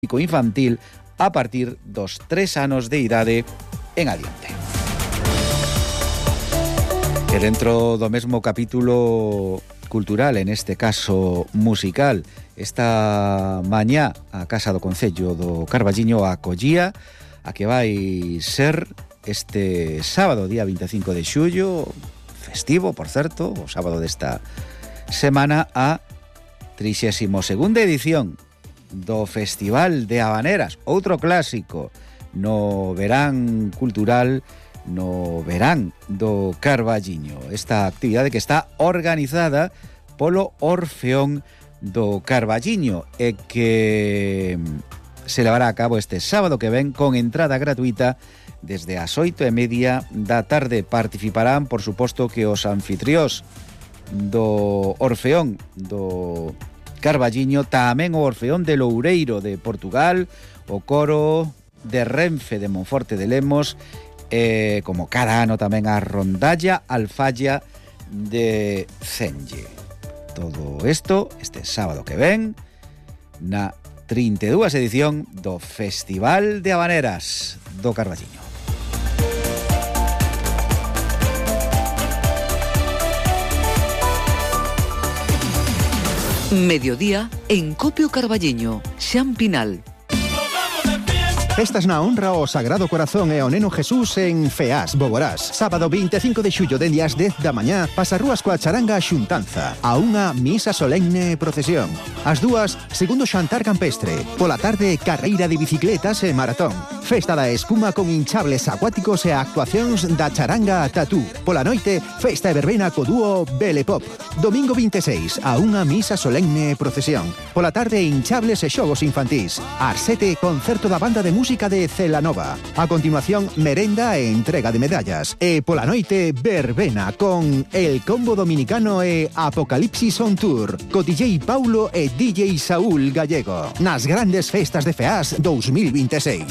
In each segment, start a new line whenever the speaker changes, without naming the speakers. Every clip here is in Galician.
infantil a partir dos 3 anos de idade en adiante. E dentro do mesmo capítulo cultural, en este caso musical, esta mañá a Casa do Concello do Carballiño acollía a que vai ser este sábado, día 25 de xullo, festivo, por certo, o sábado desta semana, a 32ª edición do Festival de Habaneras, outro clásico no verán cultural, no verán do Carballiño. Esta actividade que está organizada polo Orfeón do Carballiño e que se levará a cabo este sábado que ven con entrada gratuita desde as 8:30 da tarde. Participarán, por suposto, que os anfitrións do Orfeón do Carballiño, tamén o Orfeón de Loureiro de Portugal, o coro de Renfe de Monforte de Lemos, como cada ano tamén a rondalla Alfalla de Cenlle. Todo isto este sábado que ven na 32ª edición do Festival de Habaneras do Carballiño.
Mediodía en Copio Carballiño, Xan Pinal.
Festas na honra ao Sagrado Corazón e ao Neno Jesús en Feás, Boborás. Sábado 25 de xullo dende as 10 da mañá, pasarrúas coa charanga xuntanza. A unha misa solemne e procesión. As dúas, segundo xantar campestre. Pola tarde, carreira de bicicletas e maratón. Festa da espuma con hinchables acuáticos e actuacións da charanga Tatú. Pola noite, festa e verbena co dúo Belle Pop. Domingo 26, a unha misa solemne e procesión. Pola tarde, hinchables e xogos infantís. Ás 7, concerto da banda de música de Celanova. A continuación, merenda e entrega de medallas. E pola noite, verbena con El Combo Dominicano e Apocalipsis on Tour, co DJ Paulo e DJ Saúl Gallego. Nas grandes festas de Feás 2026.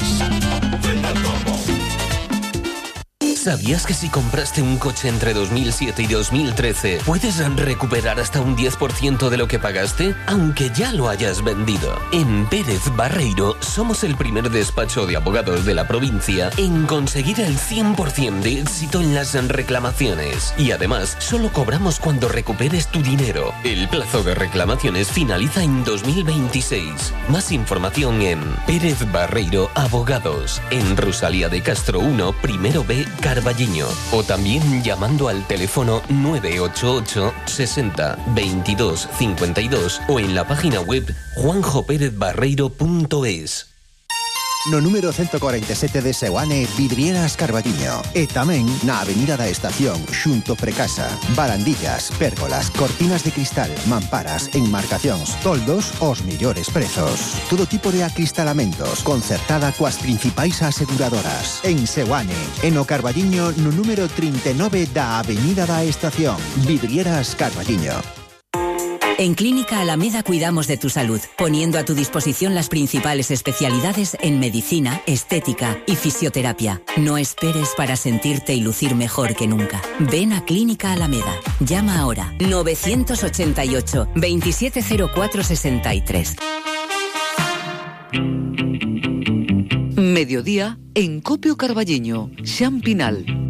¿Sabías que si compraste un coche entre 2007 y 2013 puedes recuperar hasta un 10% de lo que pagaste, aunque ya lo hayas vendido? En Pérez Barreiro somos el primer despacho de abogados de la provincia en conseguir el 100% de éxito en las reclamaciones. Y además, solo cobramos cuando recuperes tu dinero. El plazo de reclamaciones finaliza en 2026. Más información en Pérez Barreiro Abogados, en Rosalía de Castro 1, primero B, Carballiño, o también llamando al teléfono 988 60 22 52 o en la página web juanjoperezbarreiro.es.
No número 147 de Seoane, Vidrieras Carballiño. E tamén na Avenida da Estación, xunto Precasa. Barandillas, pérgolas, cortinas de cristal, mamparas, enmarcacións, toldos, os millores prezos. Todo tipo de acristalamentos, concertada coas principais aseguradoras. En Seoane, en o Carballiño, no número 39 da Avenida da Estación. Vidrieras Carballiño.
En Clínica Alameda cuidamos de tu salud, poniendo a tu disposición las principales especialidades en medicina, estética y fisioterapia. No esperes para sentirte y lucir mejor que nunca. Ven a Clínica Alameda. Llama ahora 988 270463.
Mediodía en Copio Carballiño, Xan Pinal.